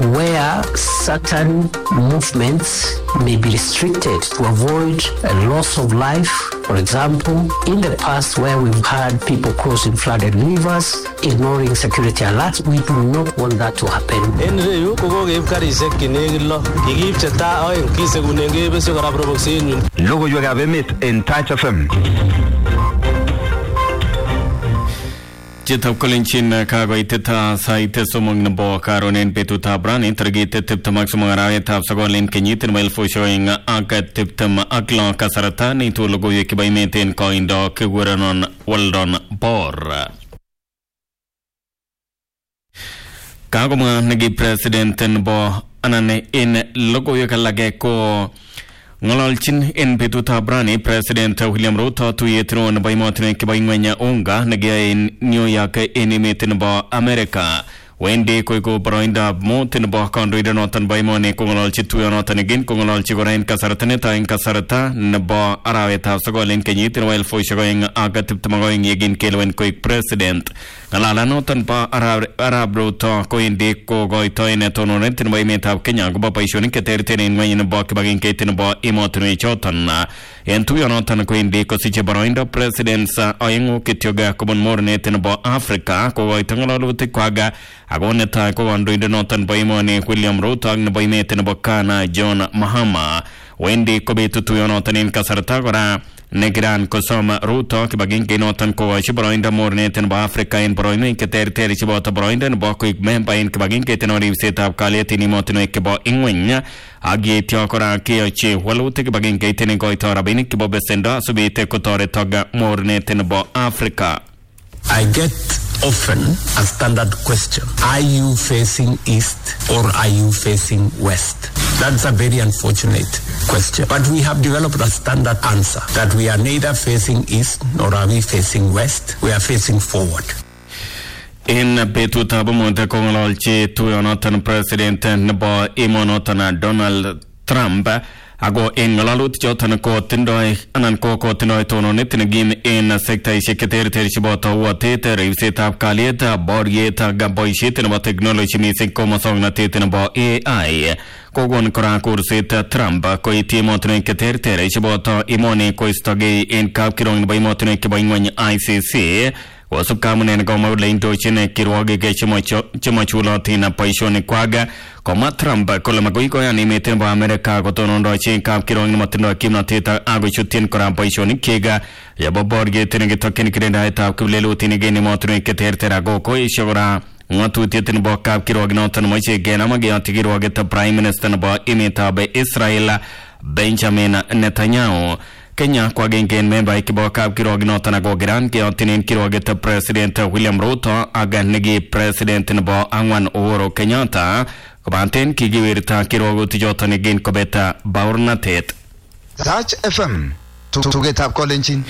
where certain movements may be restricted to avoid a loss of life. For example, in the past where we've had people crossing flooded rivers, ignoring security alerts, we do not want that to happen. Logoywekab emet en Touch FM. Chitab Kolinchin Kagoiteta Saite Sumung Nabo Karon in Petuta Bran interrogated Tiptamak Sumaraweta Sagolin Kenyitan while for showing Akat Tiptam Akla Kasaratan into Logoyaki by maintain coin dog Wuranon Waldon Bor. Kagoma Nagi President and Bo Anane in Logoyakalageko. Ngololchin in Petuta Brani, President William Ruto to Yetron by Martin Kibangwenya Unga, Nagia in New York in Ba America. Wendy Koiko Broinda Mountain Ba Conroy Norton by Mone Kongolchi to Norton again, Kongolchi Gorain Kasarataneta in Kasarata, Naba Araweta Sogolin Kenyitan while for showing Agatip Tamagoing again Kelvin Quick President. Alala Norton Ba Arab Ruto Coinde Kogoito in a tonorent by Meta Kenya, Goba Paishonik Territory when in Bakabagin Katin Ba Imotri Chotan. And two Yonotan Coinde Kosicha Broinda Presidents Oyango Kityoga Common Mornet in Ba Africa, Kogoitangalo Tekwaga. Agoneta ko andu in the northern Baimone, William Ruto, Baimetan Bokana, John Mahama, Wendy Kobetu to Yonotan in Kasartagora, Negran Kosoma, Ruto, Kibagin Notan Ko, Shibaroinda Mornet and Africa in Broine, Kater Terishibota Broinda and Bokwik Mempa in Kibagin Ketanori set up Kaletini Motino Kebo Ingwin, Agi Tiokora Kiochi, Walutik Bagin Katin Goitora Binik Bobesenda, Subite Kotore Toga, Mornet and Bo Africa. I get often a standard question. Are you facing east or are you facing west? That's a very unfortunate question. But we have developed a standard answer that we are neither facing east nor are we facing west. We are facing forward. In Petuta Bumonte Kongolchi to Yonotan President Nabo Imonotana Donald Trump. Ago in Lalut Jotan ko Tindoi Anan Koko Tindoi Tono Nitinagin in Sector Secretary Terishibota Water, Set Kalieta, Borgeta, Gaboy Shit and about technology missing Comasong Natin about AI. Kogon Korakur set Trump, Koiti Motin Kater Terishibota, Imoni Koistage in Kapkirong by Motin Kibain ICC. Was a common and Goma Lane to Chine, Kiroga, Chimachula, Tina, Paishoni Quaga, Coma Trump, Colamaguico, animated by America, Cotonon, Roche, Capkiron, Matino, Kimnatita, Aguchutin, Coram, Paishoni, Kega, Yaboborge, Tinigatokin, Credita, Kulelu, Tinigani, Motin, Kater, Terago, Ishora. Want to Titin Bokap Kirognotan Moche Genamagi, Tigiro get the Prime Minister about Imita by Israel, Benjamin Netanyahu. Kenya Kwagin member Kibokap Kirognotan Ago Gran, Kiotinin Kirogeta President William Ruto, Aganegi President Nabo Angwan Oro Kenyatta, Kobanten Kigivirta Kirogo Tijotan again Kobeta Baurnatet. Touch FM to get up Kolinchin.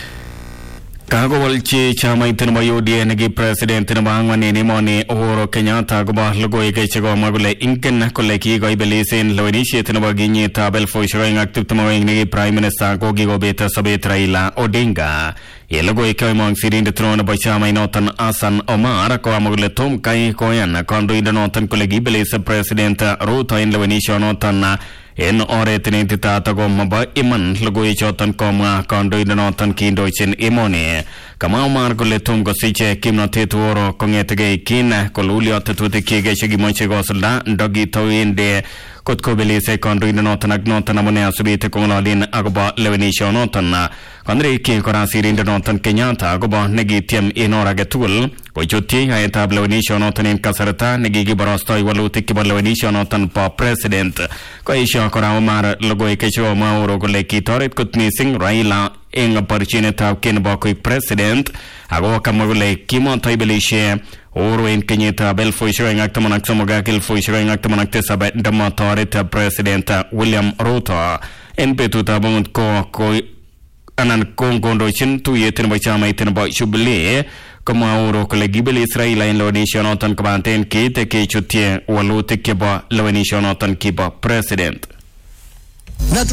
Kago Walchi Chamaitan Mayodi and President Nabangwan Nimoni Oro Kenyatta Goba Logo Ekego Magule Inken Koleki Goibelisin Loinisha Tinabagini Tabel for showing active tomorrow Prime Minister Gogigo Beta Sabetraila Odinga. Yelogo Ekamong sitting the throne by Chamai Notan Asan Omar Koamagule Tom Kai Koyan, Kondo in the Northern Kolegi Belis President Ruto in Loinisha Notana. In Oretin Tatago Maba Iman, Logoichotan Koma, Kondo in the Northern Kindoichin Imone, Kamau Margoletum Gosiche, Kimnotetoro, Kongetage Kin, Kolulio Tuti Kigashigi Mochegosla, Doggy Toin de Kotkobeli, Kondo in the Northern Agnotan Amone, Subite Konolin, Agoba, Levenisha Notana, Kondre Kikorasi in the Northern Kenyatta, Agoba, Negitium in Oragatul, Kochuti, Aetab Levenisha Notan in Kasarata, Negigi Barosto, Walutik Levenisha Notan Pa President, Koisha Koramar, Logo Ekesho Mauro Goleki Toret Kutni Singh Raila, in a Parchineta Kenboko President, Ago Kamagule, Kimo Taibelishe, Oro in Kenyata, Bell for showing Actamonac Somogakil for showing Actamonac Tesabet, Damatorita President William Ruto, in Petuta Bumut Ko Anan Kongondo Chin, 2 years in Bachama about Jubilee, Kamauro Collegibel Israel and Lonisha Notan Kabanten Kate Kechutie, Walutikeba, Lonisha Notan Kiba President.